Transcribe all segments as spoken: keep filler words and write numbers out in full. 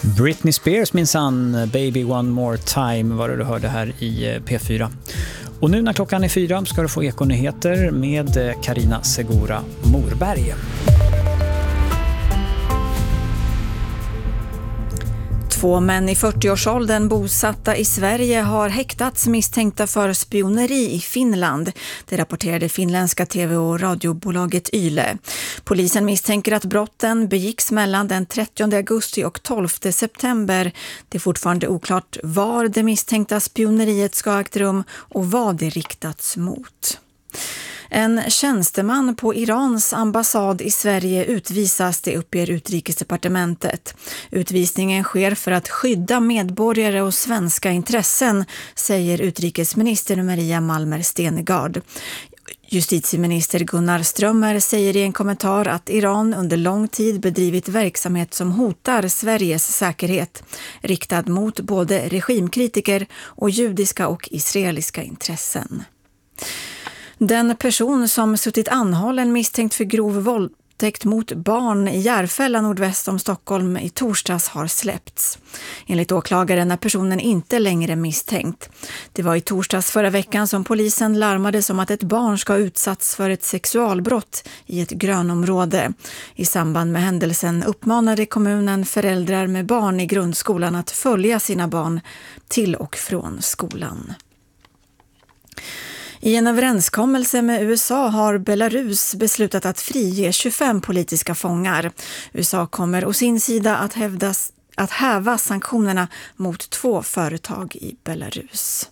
Britney Spears minsann, Baby One More Time var det du hörde här i P fyra. Och nu när klockan är fyra ska du få Ekonyheter med Carina Segura Morberg. Två män i fyrtioårsåldern bosatta i Sverige har häktats misstänkta för spioneri i Finland. Det rapporterade finländska tv- och radiobolaget Yle. Polisen misstänker att brotten begicks mellan den trettionde augusti och tolfte september. Det är fortfarande oklart var det misstänkta spioneriet ska ha ägt rum och vad det riktats mot. En tjänsteman på Irans ambassad i Sverige utvisas, det uppger Utrikesdepartementet. Utvisningen sker för att skydda medborgare och svenska intressen, säger utrikesminister Maria Malmer Stenergard. Justitieminister Gunnar Strömmer säger i en kommentar att Iran under lång tid bedrivit verksamhet som hotar Sveriges säkerhet, riktad mot både regimkritiker och judiska och israeliska intressen. Den person som suttit anhållen misstänkt för grov våldtäkt mot barn i Järfälla nordväst om Stockholm i torsdags har släppts. Enligt åklagaren är personen inte längre misstänkt. Det var i torsdags förra veckan som polisen larmades om att ett barn ska ha utsatts för ett sexualbrott i ett grönområde. I samband med händelsen uppmanade kommunen föräldrar med barn i grundskolan att följa sina barn till och från skolan. I en överenskommelse med U S A har Belarus beslutat att frige tjugofem politiska fångar. U S A kommer å sin sida att, hävdas, att häva sanktionerna mot två företag i Belarus.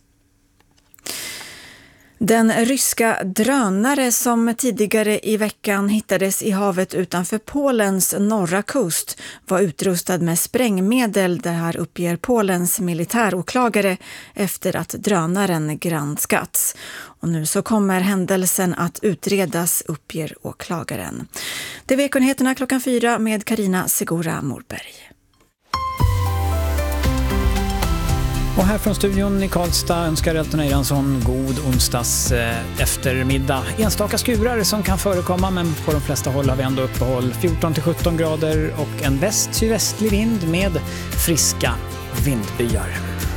Den ryska drönare som tidigare i veckan hittades i havet utanför Polens norra kust var utrustad med sprängmedel. Det här uppger Polens militäråklagare efter att drönaren granskats. Och nu så kommer händelsen att utredas, uppger åklagaren. Det är Ekonyheterna klockan fyra med Carina Segura Morberg. Och här från studion i Karlstad önskar Elton Eiransson god onsdags eh, eftermiddag. Enstaka skurar som kan förekomma, men på de flesta håll har vi ändå uppehåll. fjorton till sjutton grader och en väst-sydvästlig vind med friska vindbyar.